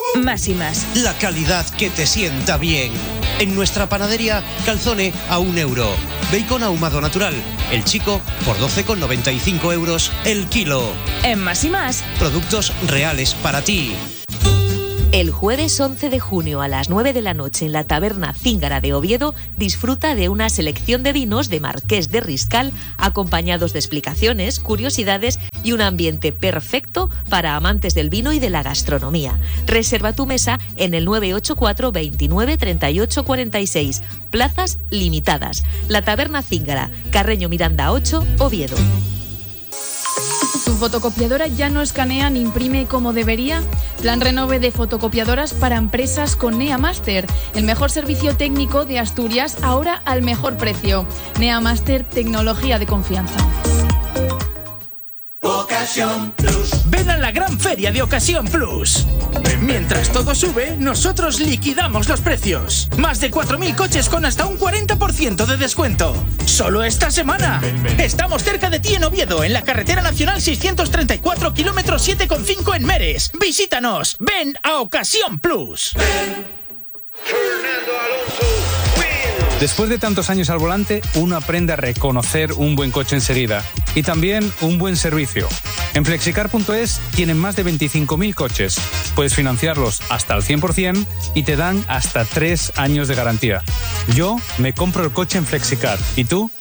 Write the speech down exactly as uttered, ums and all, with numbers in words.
Más y más. La calidad que te sienta bien. En nuestra panadería, calzone a un euro. Bacon ahumado natural, el chico, por doce con noventa y cinco euros el kilo. En Más y más. Productos reales para ti. El jueves once de junio a las nueve de la noche en la taberna Zíngara de Oviedo disfruta de una selección de vinos de Marqués de Riscal acompañados de explicaciones, curiosidades y un ambiente perfecto para amantes del vino y de la gastronomía. Reserva tu mesa en el nueve ocho cuatro veintinueve treinta y ocho cuarenta y seis. Plazas limitadas. La taberna Zíngara, Carreño Miranda ocho, Oviedo. ¿Tu fotocopiadora ya no escanea ni imprime como debería? Plan renove de fotocopiadoras para empresas con NeaMaster, el mejor servicio técnico de Asturias, ahora al mejor precio. NeaMaster, tecnología de confianza. Ocasión Plus. Ven a la gran feria de Ocasión Plus. Mientras todo sube, nosotros liquidamos los precios. Más de cuatro mil coches con hasta un cuarenta por ciento de descuento. Solo esta semana. Estamos cerca de ti en Oviedo, en la carretera nacional seiscientos treinta y cuatro, kilómetro siete coma cinco en Meres. Visítanos. Ven a Ocasión Plus. Ven. Fernando Alonso. Después de tantos años al volante, uno aprende a reconocer un buen coche enseguida y también un buen servicio. En flexicar punto es tienen más de veinticinco mil coches. Puedes financiarlos hasta el cien por ciento y te dan hasta tres años de garantía. Yo me compro el coche en Flexicar. ¿Y tú?